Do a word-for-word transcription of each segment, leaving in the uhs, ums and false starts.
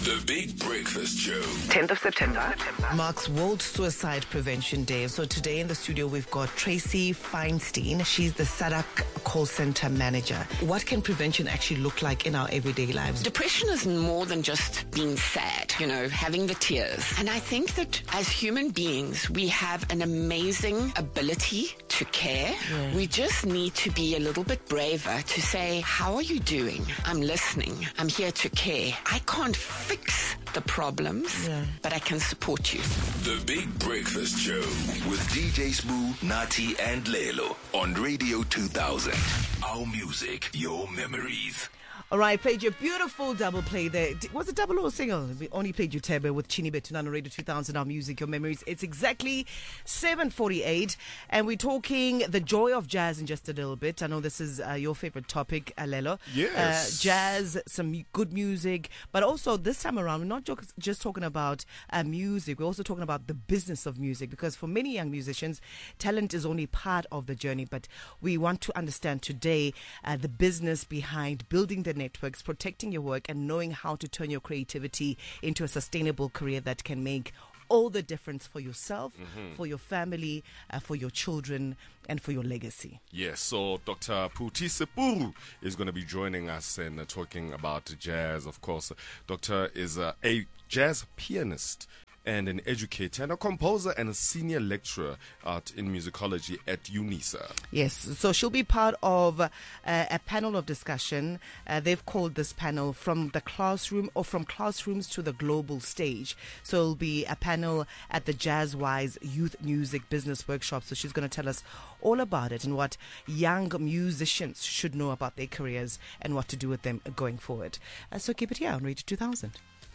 The Big Breakfast Show. tenth of September marks World Suicide Prevention Day. So today in the studio we've got Tracy Feinstein. She's the SADC call center manager. What can prevention actually look like in our everyday lives? Depression is more than just being sad, you know, having the tears. And I think that as human beings, we have an amazing ability to care. Yeah. We just need to be a little bit braver to say, how are you doing? I'm listening. I'm here to care. I can't fix the problems, yeah. but I can support you. The Big Breakfast Show with D J Smooth, Nati and Lelo on Radio two thousand. Our music, your memories. All right, played your beautiful double play there. Was it double or a single? We only played you Tebe with Chini Betunan on Radio two thousand, Our Music, Your Memories. It's exactly seven forty-eight, and we're talking the joy of jazz in just a little bit. I know this is uh, your favorite topic, Alelo. Yes. Uh, jazz, some mu- good music, but also this time around, we're not jo- just talking about uh, music. We're also talking about the business of music, because for many young musicians, talent is only part of the journey, but we want to understand today uh, the business behind building the networks, protecting your work, and knowing how to turn your creativity into a sustainable career that can make all the difference for yourself, mm-hmm. for your family, uh, for your children, and for your legacy. Yes, so Doctor Puti Sepuru is going to be joining us and uh, talking about jazz. Of course, Doctor is uh, a jazz pianist and an educator and a composer and a senior lecturer at, in musicology at UNISA. Yes, so she'll be part of uh, a panel of discussion. Uh, they've called this panel From the Classroom or From Classrooms to the Global Stage. So it'll be a panel at the Jazzwise Youth Music Business Workshop. So she's going to tell us all about it and what young musicians should know about their careers and what to do with them going forward. Uh, so keep it here on Radio two thousand.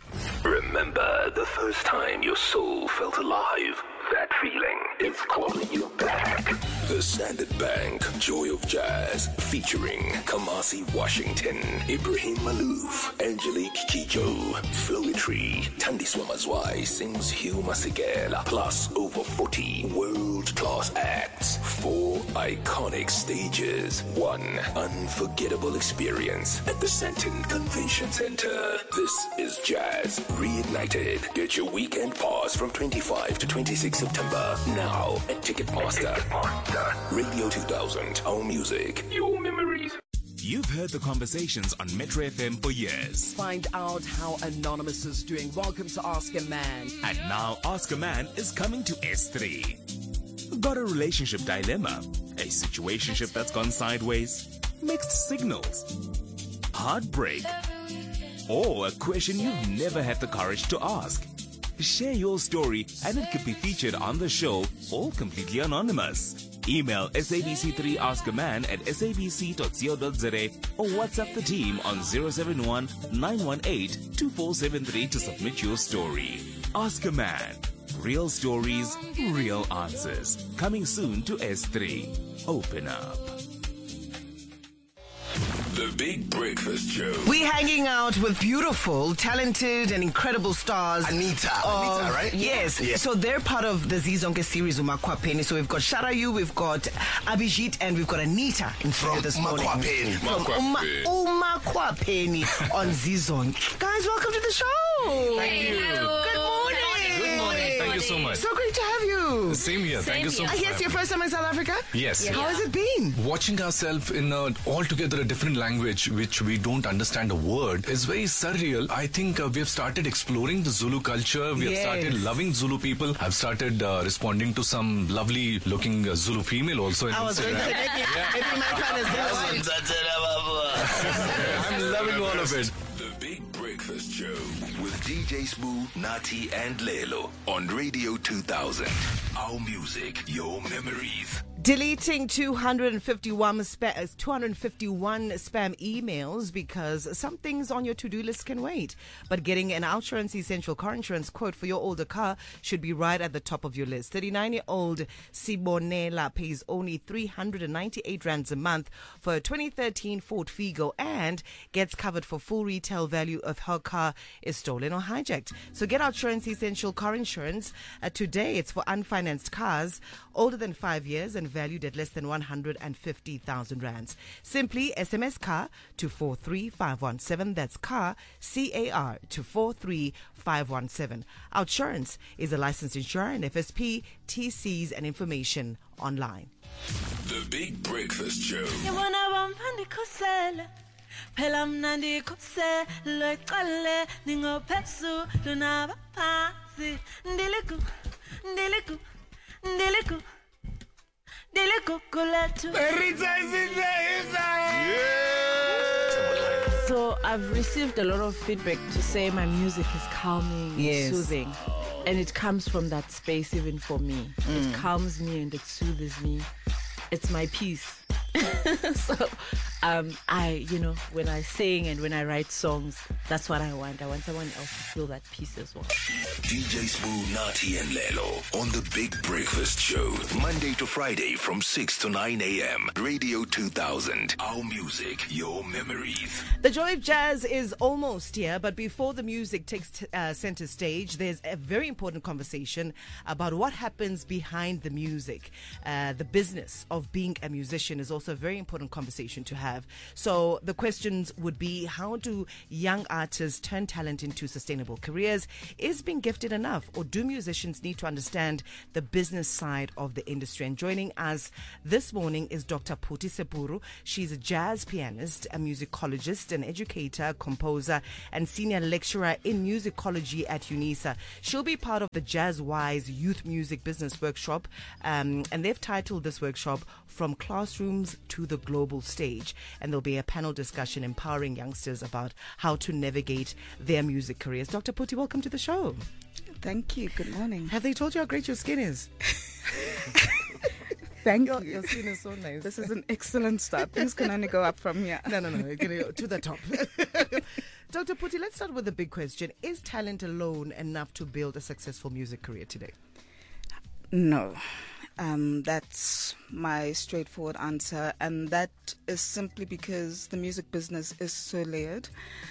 Remember the first time your soul felt alive? That feeling is calling you back. The Standard Bank Joy of Jazz featuring Kamasi Washington, Ibrahim Malouf, Angelique Kijo, Flowetry, Tandi Swamazwai sings Hugh Masigela, plus over forty world-class acts, four iconic stages, one unforgettable experience at the Santon Convention Center. This is Jazz Reignited. Get your weekend pass from twenty-fifth to twenty-sixth September now at Ticketmaster. Radio two thousand, Our Music, Your Memories. You've heard the conversations on Metro F M for years. Find out how Anonymous is doing. Welcome to Ask a Man. And now Ask a Man is coming to S three. Got a relationship dilemma? A situationship that's gone sideways? Mixed signals? Heartbreak? Or a question you've never had the courage to ask? Share your story and it could be featured on the show, all completely anonymous. Email S A B C three Ask a Man at s a b c dot co dot z a or WhatsApp the team on zero seven one nine one eight two four seven three to submit your story. Ask a Man. Real stories, real answers. Coming soon to S three. Open up. The Big Breakfast Show. We're hanging out with beautiful, talented, and incredible stars. Anita. Of, Anita, right? Yes. Yeah. So they're part of the Zizonke series, Umakwapeni. So we've got Sharayu, we've got Abhijit, and we've got Anita in studio this morning. Umakwapeni. From Uma, Umakwapeni on Zizonke. Guys, welcome to the show. Thank you. Good morning. Good morning. Thank you so much. So great to have you. Same here. Thank you so I much. guess it's your first time in South Africa? Yes. How has it been? Watching ourselves in a altogether a different language, which we don't understand a word, is very surreal. I think uh, we have started exploring the Zulu culture. We Yes. have started loving Zulu people. I've started uh, responding to some lovely looking uh, Zulu female also in I was going to Instagram. say, maybe, maybe my kind is I'm loving all of it. The Big Breakfast Show with D J Smooth, Nati and Lelo on Radio two thousand. Our music, your memories. Deleting two hundred fifty-one, spa- two hundred fifty-one spam emails because some things on your to-do list can wait. But getting an OUTsurance Essential car insurance quote for your older car should be right at the top of your list. thirty-nine-year-old Sibonela pays only three hundred ninety-eight rands a month for a twenty thirteen Ford Figo and gets covered for full retail value if her car is stolen or hijacked. So get OUTsurance Essential car insurance uh, today. It's for unfinanced cars older than five years and valued at less than one hundred fifty thousand rands. Simply S M S car to four three five one seven. That's car, C A R, to four three five one seven. Outsurance is a licensed insurer and F S P, T Cs and information online. The Big Breakfast Show. Phela mna ndikhuselo ecaleni ningophezulu nabaphansi ndiligu ndiligu ndiligu ndiligugu lethu. So I've received a lot of feedback to say my music is calming, Yes. soothing, and it comes from that space even for me. Mm. It calms me and it soothes me. It's my peace. So um, I, you know, when I sing and when I write songs, that's what I want. I want someone else to feel that peace as well. D J Smooth, Nati and Lelo on the Big Breakfast Show. Monday to Friday from six to nine a.m. Radio two thousand. Our music, your memories. The Joy of Jazz is almost here, but before the music takes t- uh, center stage, there's a very important conversation about what happens behind the music. Uh, the business of being a musician is also a very important conversation to have. So the questions would be, how do young artists turn talent into sustainable careers? Is being gifted enough, or do musicians need to understand the business side of the industry? And joining us this morning is Doctor Phuthi Sepuru. She's a jazz pianist, a musicologist, an educator, composer, and senior lecturer in musicology at UNISA. She'll be part of the Jazz Wise Youth Music Business Workshop, um, and they've titled this workshop From Classrooms to the Global Stage. And there'll be a panel discussion empowering youngsters about how to navigate their music careers. Doctor Phuthi, welcome to the show. Thank you. Good morning. Have they told you how great your skin is? Thank Your, you. your skin is so nice. This is an excellent start. Things can only go up from here. No, no, no. You're going to go to the top. Doctor Phuthi, let's start with the big question. Is talent alone enough to build a successful music career today? No. Um, that's my straightforward answer. And that is simply because the music business is so layered.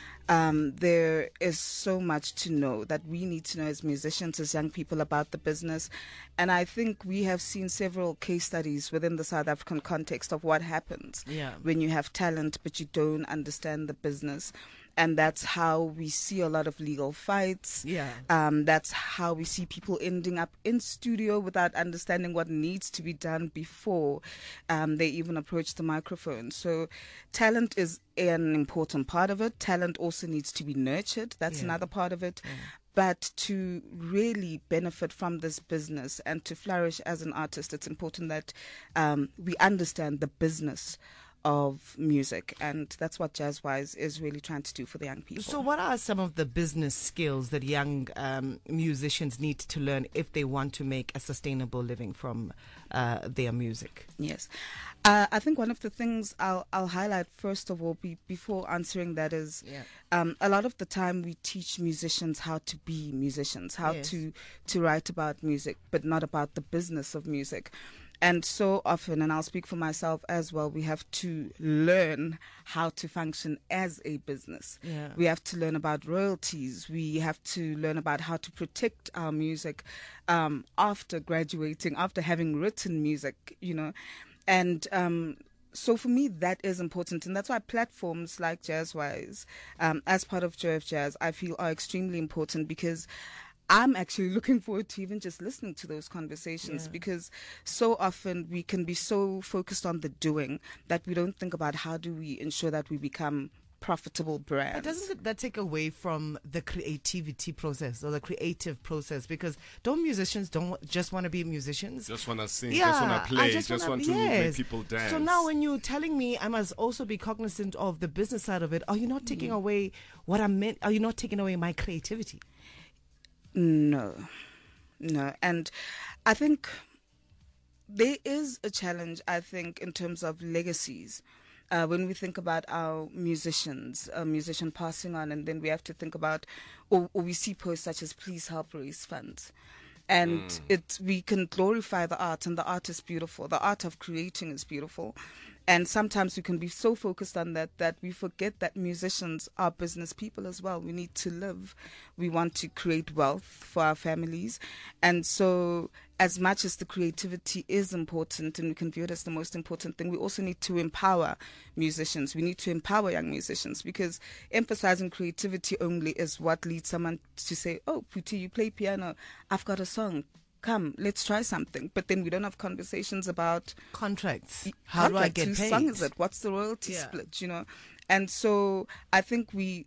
Um, there is so much to know that we need to know as musicians, as young people, about the business. And I think we have seen several case studies within the South African context of what happens Yeah. when you have talent but you don't understand the business. And that's how we see a lot of legal fights. Yeah. Um, that's how we see people ending up in studio without understanding what needs to be done before um, they even approach the microphone. So talent is an important part of it. Talent also needs to be nurtured. That's Yeah. another part of it. But to really benefit from this business and to flourish as an artist, it's important that um, we understand the business of music, and that's what JazzWise is really trying to do for the young people. So what are some of the business skills that young um, musicians need to learn if they want to make a sustainable living from uh, their music? Yes. Uh, I think one of the things I'll, I'll highlight first of all be, before answering that is Yeah. um, a lot of the time we teach musicians how to be musicians, how Yes. to, to write about music, but not about the business of music. And so often, and I'll speak for myself as well, we have to learn how to function as a business. Yeah. We have to learn about royalties. We have to learn about how to protect our music um, after graduating, after having written music, you know. And um, so for me, that is important. And that's why platforms like JazzWise, um, as part of Joy of Jazz, I feel are extremely important, because I'm actually looking forward to even just listening to those conversations, Yeah. because so often we can be so focused on the doing that we don't think about how do we ensure that we become profitable brands. But doesn't that take away from the creativity process or the creative process? Because don't musicians don't just want to be musicians? Just want to sing, Yeah, just want I to play, just just, wanna- want to make yes. people dance. So now when you're telling me I must also be cognizant of the business side of it, are you not taking Mm. away what I meant? Are you not taking away my creativity? No, no. And I think there is a challenge, I think, in terms of legacies. Uh, when we think about our musicians, a musician passing on, and then we have to think about, or, or we see posts such as "Please help raise funds," and Mm. it we can glorify the art, and the art is beautiful. The art of creating is beautiful, And sometimes we can be so focused on that that we forget that musicians are business people as well. We need to live. We want to create wealth for our families. And so as much as the creativity is important and we can view it as the most important thing, we also need to empower musicians. We need to empower young musicians, because emphasizing creativity only is what leads someone to say, oh, Puti, you play piano, I've got a song. Come, let's try something. But then we don't have conversations about contracts. How do I get Whose paid? song is it? What's the royalty Yeah. split? You know, and so I think we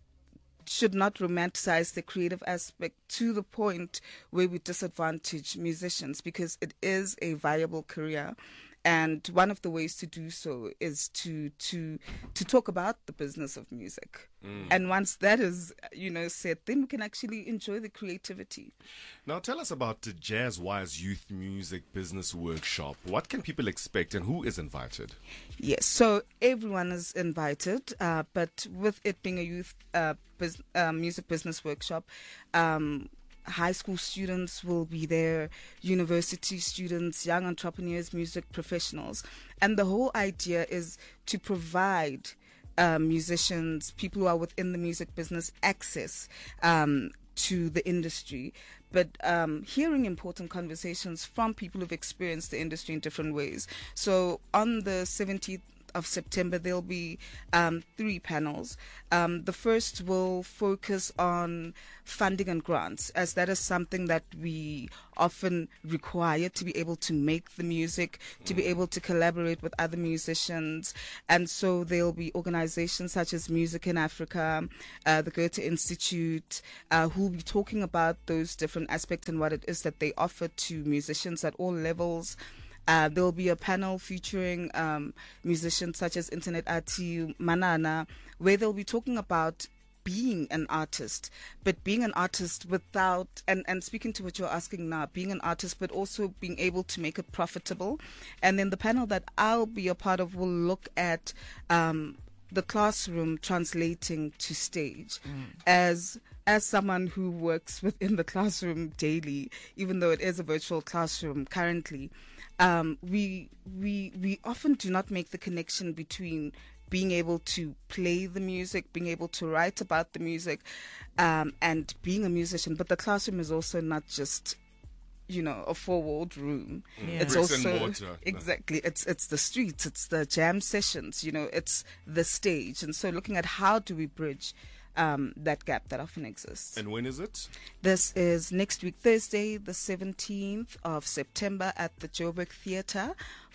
should not romanticize the creative aspect to the point where we disadvantage musicians, because it is a viable career. And one of the ways to do so is to to to talk about the business of music. Mm. And once that is, you know, said, then we can actually enjoy the creativity. Now, tell us about the Jazz Wise Youth Music Business Workshop. What can people expect, and who is invited? Yes, so everyone is invited, uh, but with it being a youth uh, bus- uh, music business workshop, um, high school students will be there, university students, young entrepreneurs, music professionals. And the whole idea is to provide uh, musicians, people who are within the music business, access um, to the industry, but um, hearing important conversations from people who've experienced the industry in different ways. So on the seventeenth of September, there'll be um, three panels. Um, the first will focus on funding and grants, as that is something that we often require to be able to make the music, to be able to collaborate with other musicians. And so there'll be organizations such as Music in Africa, uh, the Goethe Institute, uh, who will be talking about those different aspects and what it is that they offer to musicians at all levels. Uh, there will be a panel featuring um, musicians such as Internet Arti Manana, where they'll be talking about being an artist, but being an artist without, and, and speaking to what you're asking now, being an artist, but also being able to make it profitable. And then the panel that I'll be a part of will look at um, the classroom translating to stage. Mm. As as someone who works within the classroom daily, even though it is a virtual classroom currently, um, we we we often do not make the connection between being able to play the music, being able to write about the music, um, and being a musician. But the classroom is also not just, you know, a four-walled room. Yeah. It's Bricks also and mortar. exactly it's it's the streets, it's the jam sessions, you know, it's the stage. And so looking at how do we bridge um, that gap that often exists. And when is it? This is next week, Thursday, the seventeenth of September at the Joburg Theatre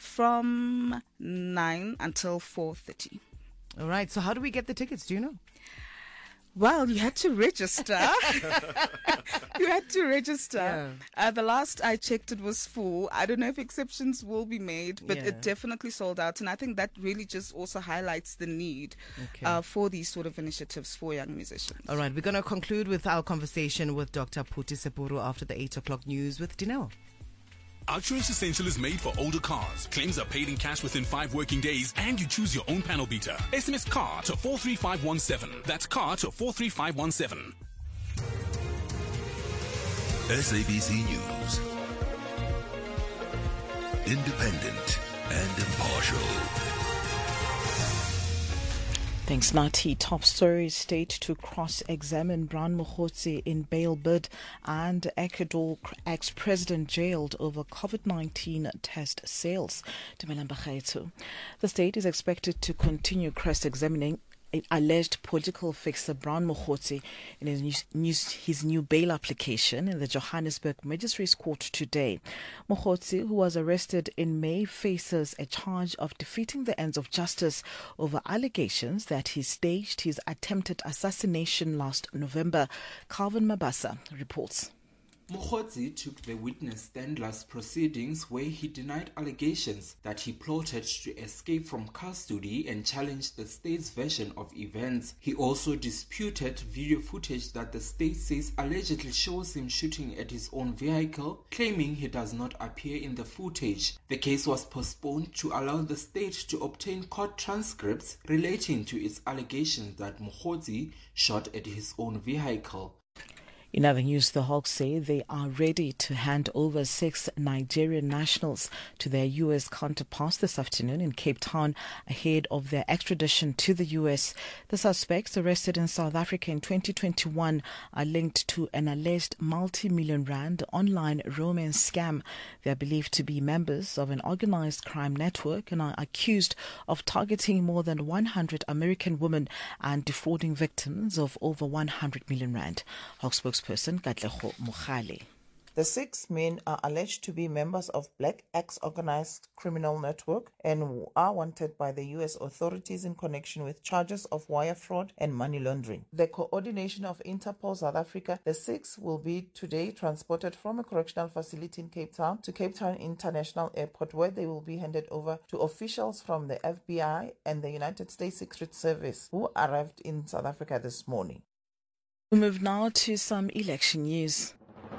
from nine until four thirty. All right. So how do we get the tickets? Do you know? Well, you had to register. you had to register. Yeah. Uh, the last I checked, it was full. I don't know if exceptions will be made, but Yeah. it definitely sold out. And I think that really just also highlights the need Okay. uh, for these sort of initiatives for young musicians. All right. We're going to conclude with our conversation with Doctor Puti Sepuru after the eight o'clock news with Dineo. Outsurance Essential is made for older cars. Claims are paid in cash within five working days, and you choose your own panel beater. S M S CAR to four three five one seven. That's CAR to four three five one seven. S A B C News. Independent and impartial. Thanks, Nati. Top story: state to cross-examine Brian Mogotsi in bail bid, and Ecuador ex-president jailed over COVID nineteen test sales. The state is expected to continue cross-examining alleged political fixer Brian Mogotsi in his new, his new bail application in the Johannesburg Magistrates Court today. Mogotsi, who was arrested in May, faces a charge of defeating the ends of justice over allegations that he staged his attempted assassination last November. Calvin Mabasa reports. Mogotsi took the witness stand last proceedings, where he denied allegations that he plotted to escape from custody and challenged the state's version of events. He also disputed video footage that the state says allegedly shows him shooting at his own vehicle, claiming he does not appear in the footage. The case was postponed to allow the state to obtain court transcripts relating to its allegations that Mogotsi shot at his own vehicle. In other news, the Hawks say they are ready to hand over six Nigerian nationals to their U S counterparts this afternoon in Cape Town ahead of their extradition to the U S. The suspects arrested in South Africa in twenty twenty-one are linked to an alleged multi-million rand online romance scam. They are believed to be members of an organized crime network and are accused of targeting more than one hundred American women and defrauding victims of over one hundred million rand. Hawks spokesperson Katleho Mukhale. The six men are alleged to be members of Black Axe organized criminal network and are wanted by the U S authorities in connection with charges of wire fraud and money laundering. The coordination of Interpol South Africa, the six will be today transported from a correctional facility in Cape Town to Cape Town International Airport, where they will be handed over to officials from the F B I and the United States Secret Service, who arrived in South Africa this morning. We move now to some election news.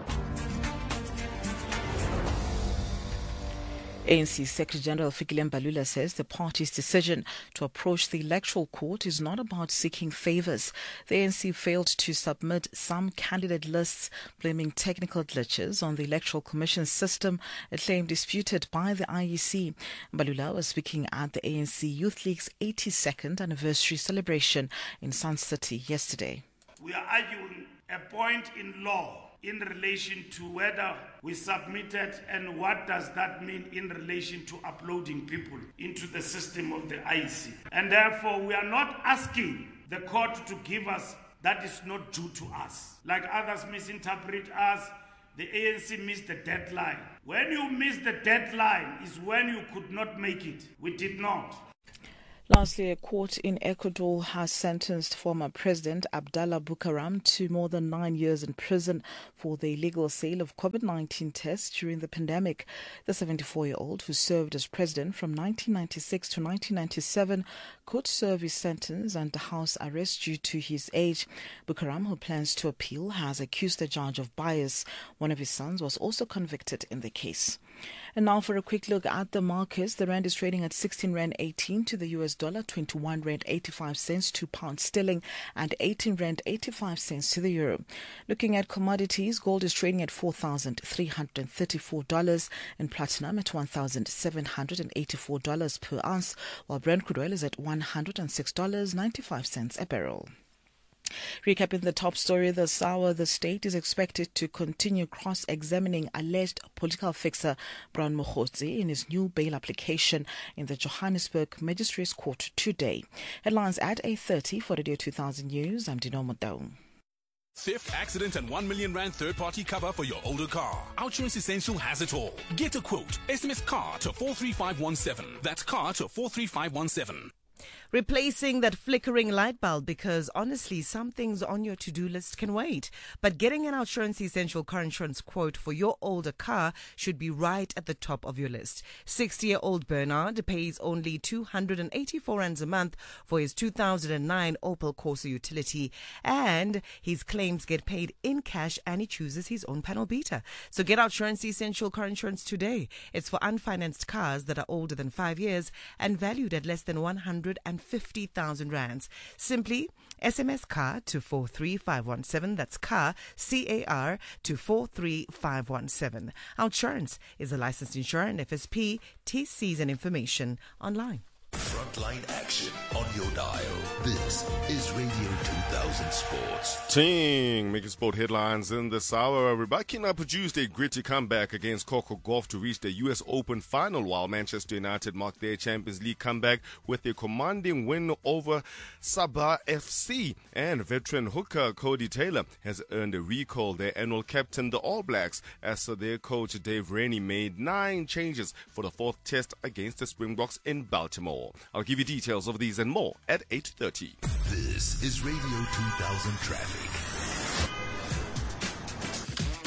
A N C Secretary-General Fikile Mbalula says the party's decision to approach the Electoral Court is not about seeking favours. The A N C failed to submit some candidate lists, blaming technical glitches on the Electoral Commission's system, a claim disputed by the I E C. Mbalula was speaking at the A N C Youth League's eighty-second anniversary celebration in Sun City yesterday. We are arguing a point in law in relation to whether we submitted and what does that mean in relation to uploading people into the system of the I E C. And therefore, we are not asking the court to give us that is not due to us. Like others misinterpret us, the A N C missed the deadline. When you miss the deadline is when you could not make it. We did not. Lastly, a court in Ecuador has sentenced former President Abdallah Bucaram to more than nine years in prison for the illegal sale of COVID nineteen tests during the pandemic. The seventy-four-year-old, who served as president from nineteen ninety-six to nineteen ninety-seven, could serve his sentence under house arrest due to his age. Bucaram, who plans to appeal, has accused the judge of bias. One of his sons was also convicted in the case. And now for a quick look at the markets. The rand is trading at sixteen rand eighteen to the U S dollar, twenty-one rand eighty-five cents to pound sterling, and eighteen rand eighty-five cents to the euro. Looking at commodities, gold is trading at four thousand three hundred thirty-four dollars and platinum at one thousand seven hundred eighty-four dollars per ounce, while Brent crude oil is at one hundred six dollars and ninety-five cents a barrel. Recapping the top story this hour, the state is expected to continue cross-examining alleged political fixer Brown Mokhotsi in his new bail application in the Johannesburg Magistrates Court today. Headlines at eight thirty for Radio two thousand News. I'm Dino Motaung. Theft, accident, and one million rand third-party cover for your older car. Outsurance Essential has it all. Get a quote. S M S CAR to four three five one seven. That's CAR to four three five one seven. Replacing that flickering light bulb, because honestly, some things on your to-do list can wait. But getting an Outsurance Essential car insurance quote for your older car should be right at the top of your list. sixty-year-old Bernard pays only two hundred eighty-four rands a month for his two thousand nine Opel Corsa utility, and his claims get paid in cash, and he chooses his own panel beater. So get Outsurance Essential car insurance today. It's for unfinanced cars that are older than five years and valued at less than one hundred fifty thousand rands. Simply S M S CAR to four three five one seven. That's CAR, C A R, to four three five one seven. Outsurance is a licensed insurer and F S P. T Cs and information online. Frontline action on your dial. This is Radio two thousand Sports. Ting, making sport headlines in this hour. Rybakina produced a gritty comeback against Coco Golf to reach the U S Open final, while Manchester United marked their Champions League comeback with a commanding win over Sabah F C. And veteran hooker Cody Taylor has earned a recall. Their annual captain, the All Blacks, as their coach Dave Rennie made nine changes for the fourth test against the Springboks in Baltimore. I'll give you details of these and more at eight thirty. This is Radio two thousand Traffic.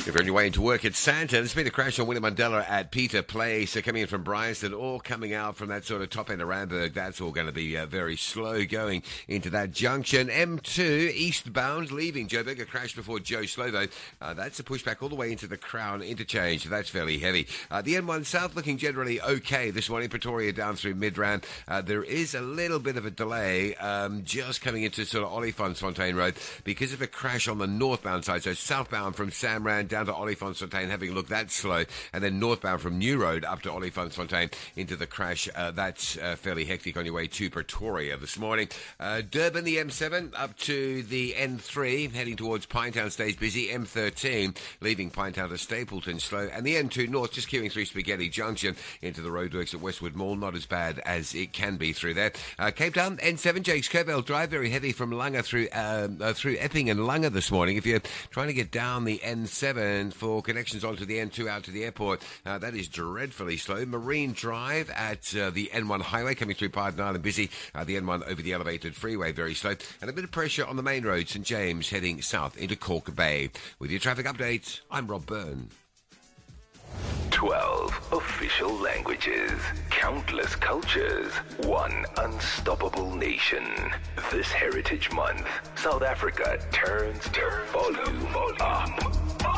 If you're on your way into work at Santa, there's been a crash on Winnie Mandela at Peter Place, uh, coming in from Bryanston, all coming out from that sort of top end of Randburg. That's all going to be uh, very slow going into that junction. M two eastbound, leaving Joburg, a crash before Joe Slovo. Uh, that's a pushback all the way into the Crown interchange. That's fairly heavy. Uh, the N one South looking generally okay this morning. Pretoria down through Midrand. Uh, there is a little bit of a delay um, just coming into sort of Olifantsfontein Road because of a crash on the northbound side. So southbound from Samrand down to Olifantsfontein, having a look, that's slow. And then northbound from New Road up to Olifantsfontein into the crash. Uh, that's uh, fairly hectic on your way to Pretoria this morning. Uh, Durban, the M seven up to the N three, heading towards Pinetown stays busy. M thirteen leaving Pinetown to Stapleton slow. And the N two North just queuing through Spaghetti Junction into the roadworks at Westwood Mall. Not as bad as it can be through there. Uh, Cape Town, N seven, Jakes Kerville Drive, very heavy from Langa through, um, uh, through Epping and Langa this morning. If you're trying to get down the N seven for connections onto the N two out to the airport, uh, that is dreadfully slow. Marine Drive at uh, the N one highway coming through Pardon Island busy. Uh, the N one over the elevated freeway very slow. And a bit of pressure on the main road, St James heading south into Cork Bay. With your traffic update, I'm Rob Byrne. twelve official languages, countless cultures, one unstoppable nation. This Heritage Month, South Africa turns the volume up.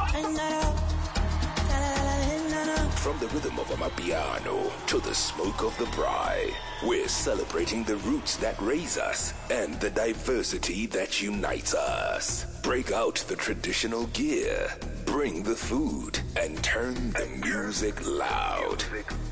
From the rhythm of Amapiano to the smoke of the braai, we're celebrating the roots that raise us and the diversity that unites us. Break out the traditional gear, bring the food, and turn the music loud.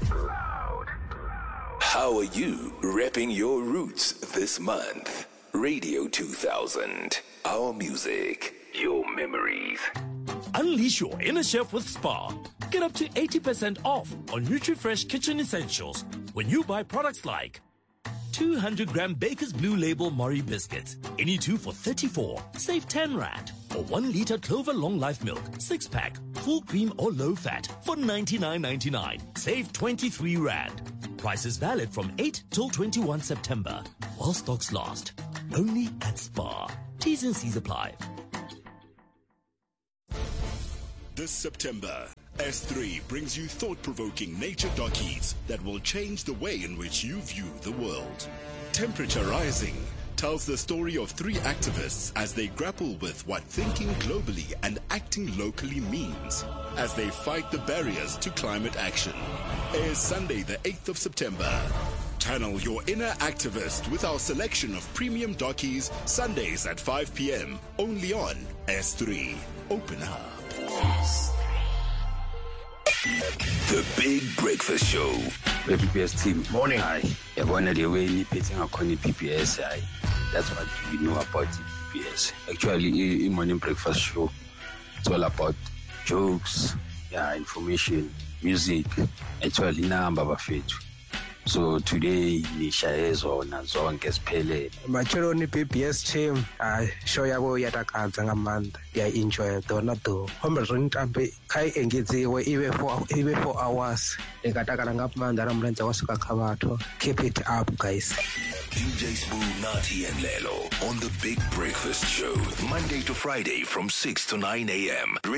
How are you repping your roots this month? Radio two thousand, our music, your memories. Unleash your inner chef with Spar. Get up to eighty percent off on NutriFresh kitchen essentials when you buy products like two hundred gram Baker's Blue Label Mori biscuits, any two for thirty-four, save ten rand. Or one liter Clover Long Life Milk, six pack, full cream or low fat for ninety-nine ninety-nine, save twenty-three rand. Prices valid from eight till twenty-first September, while stocks last. Only at Spar. T's and C's apply. This September, S three brings you thought-provoking nature dockies that will change the way in which you view the world. Temperature Rising tells the story of three activists as they grapple with what thinking globally and acting locally means as they fight the barriers to climate action. Airs Sunday the eighth of September. Channel your inner activist with our selection of premium dockies Sundays at five p.m. only on S three. Open up. The Big Breakfast Show. The P P S team. Morning. Hi. You're going to the way you pitching a corny P P S. I. That's what you know about the P P S. Actually, in morning breakfast show, it's all about jokes, yeah, information, music. Actually, number of it. So today, nishayezo na zonke siphelele. Machironi P P S team, I show yabo yatakadza ngamanda. Ya enjoy dona do. Hombe rintambe kai engedziwe iwe for iwe for hours. Ekatakala ngapamanda ramlenza wasuka khabatho. Keep it up, guys. D J Smooth, Nati and Lelo on the Big Breakfast Show, Monday to Friday from six to nine a.m.